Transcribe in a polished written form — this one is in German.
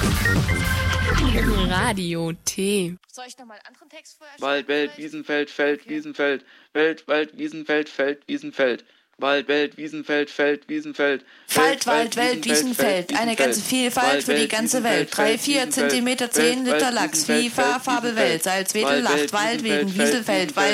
Radio T. Soll ich nochmal einen anderen Text vorher? Wald, Welt, Wiesenfeld, Feld, Wiesenfeld. Welt, Wald, Wiesenfeld, Feld, Wiesenfeld. Wald, Welt, Wiesenfeld, Feld, Wiesenfeld. Wald, Welt, Wiesenfeld. Eine ganze Vielfalt für die ganze Welt. 3, 4 Zentimeter, 10 Liter Lachs. FIFA, Fabelwelt. Salzwedel, Lacht, Wald, Wegen, Wieselfeld, Wald.